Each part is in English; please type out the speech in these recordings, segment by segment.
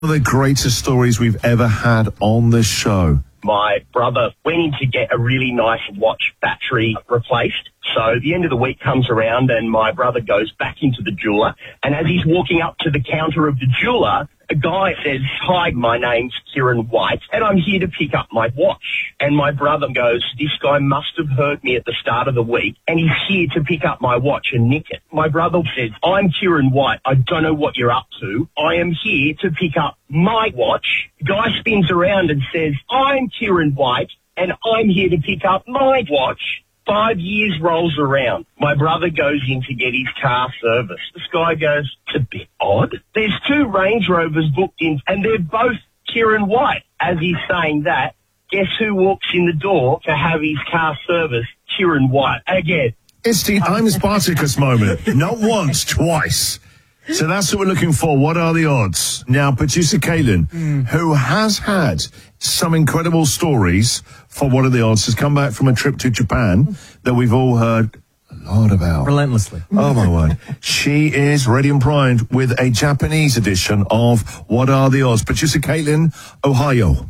One of the greatest stories we've ever had on this show. My brother went in to get a really nice watch battery replaced. So the end of the week comes around and my brother goes back into the jeweler. And as he's walking up to the counter of the jeweler, a guy says, "Hi, my name's Kieran White and I'm here to pick up my watch." And my brother goes, "This guy must have heard me at the start of the week and he's here to pick up my watch and nick it." My brother says, "I'm Kieran White. I don't know what you're up to. I am here to pick up my watch." The guy spins around and says, "I'm Kieran White and I'm here to pick up my watch." 5 years rolls around. My brother goes in to get his car serviced. This guy goes, "It's a bit odd. There's 2 Range Rovers booked in and they're both Kieran White." As he's saying that, guess who walks in the door to have his car serviced? Kieran White again. It's the I'm Spartacus moment. Not once, twice. So that's what we're looking for. What are the odds? Now, producer Kaylin, who has had some incredible stories for What Are the Odds, has come back from a trip to Japan that we've all heard a lot about. Relentlessly. Oh, my word. She is ready and primed with a Japanese edition of What Are the Odds? Producer Kaylin, Ohio.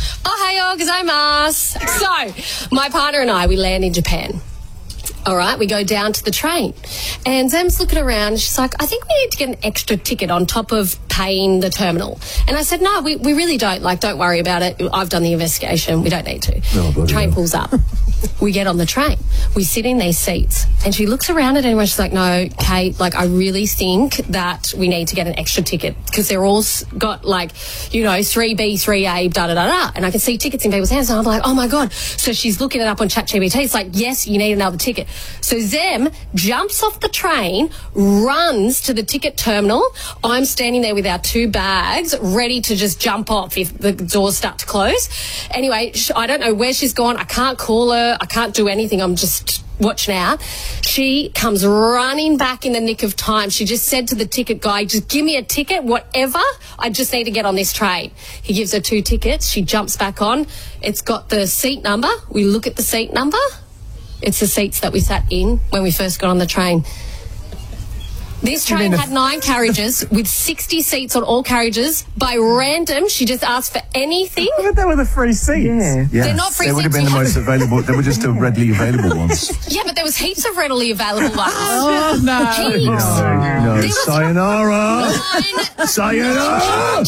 Ohio gozaimasu. So, my partner and I, we land in Japan. All right, we go down to the train. And Zem's looking around. She's like, "I think we need to get an extra ticket on top of paying the terminal." And I said, "No, we really don't. Like, don't worry about it. I've done the investigation. We don't need to." No, train pulls up. We get on the train. We sit in these seats. And she looks around at everyone. She's like, "No, Kate, like, I really think that we need to get an extra ticket." Because they're all got, like, you know, 3B, 3A, da-da-da-da. And I can see tickets in people's hands. And I'm like, "Oh, my God." So she's looking it up on ChatGPT. It's like, "Yes, you need another ticket." So Zem jumps off the train, runs to the ticket terminal. I'm standing there with our 2 bags, ready to just jump off if the doors start to close. Anyway, I don't know where she's gone. I can't call her. I can't do anything. I'm just watching out. She comes running back in the nick of time. She just said to the ticket guy, "Just give me a ticket, whatever. I just need to get on this train." He gives her 2 tickets. She jumps back on. It's got the seat number. We look at the seat number. It's the seats that we sat in when we first got on the train. This train had 9 carriages with 60 seats on all carriages. By random, she just asked for anything. I thought they were the free seats. Yeah. They're not free They would have seats. been the most available. They were just the readily available ones. Yeah, but there was heaps of readily available ones. Oh, no. Heaps. No, sayonara. 9, Sayonara.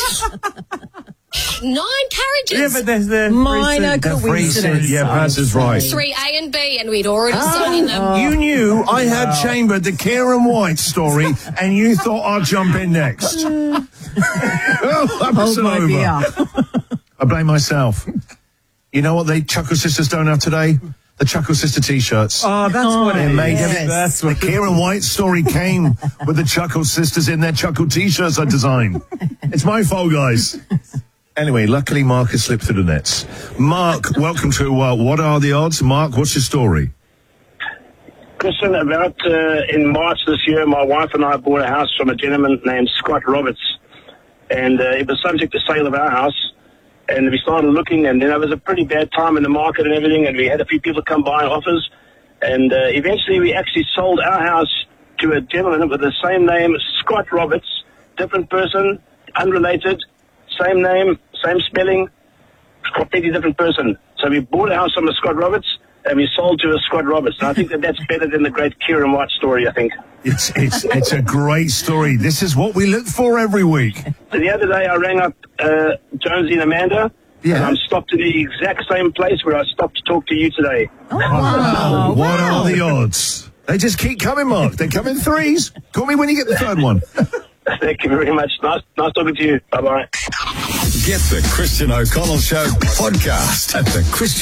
9 carriages. Yeah, but there's the Minor free seats. coincidence. Yeah, Paz is right. 3A and B, and we'd already sat in them. You knew I had chambered the Kieran White story, and you thought I'd jump in next. Oh, that's Oh, my over. dear. I blame myself. You know what the Chuckle Sisters don't have today? The Chuckle Sister T-shirts. Oh, that's what it made is. it. That's The what Kieran White story came with the Chuckle Sisters in their Chuckle T-shirts I designed. It's my fault, guys. Anyway, luckily Mark has slipped through the nets. Mark, welcome to What Are the Odds? Mark, what's your story? Christian, about in March this year, my wife and I bought a house from a gentleman named Scott Roberts. And it was subject to sale of our house. And we started looking, and it was a pretty bad time in the market and everything, and we had a few people come by and offers. And eventually we actually sold our house to a gentleman with the same name, Scott Roberts, different person, unrelated, same name, same spelling, completely different person. So we bought a house from a Scott Roberts, and we sold to a Scott Roberts. And I think that's better than the great Kieran White story, I think. It's a great story. This is what we look for every week. So the other day I rang up Jonesy and Amanda, Yeah. and I'm stopped in the exact same place where I stopped to talk to you today. Wow. What are the odds? They just keep coming, Mark. They come in 3s. Call me when you get the 3rd one. Thank you very much. Nice talking to you. Bye-bye. Get the Christian O'Connell Show podcast at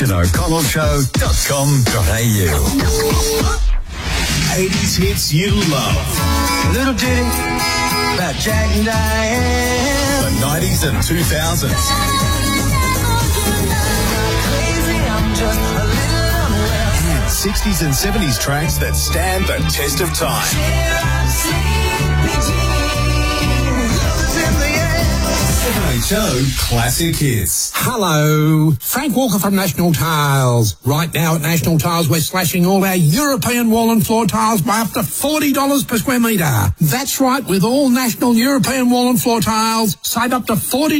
thechristiano'connellshow.com.au. 80s hits you love. Little ditty about Jack and Diane. The 90s and 2000s. And 60s and 70s tracks that stand the test of time. 780 Classic Hits. Hello, Frank Walker from National Tiles. Right now at National Tiles, we're slashing all our European wall and floor tiles by up to $40 per square metre. That's right, with all National European wall and floor tiles, save up to $40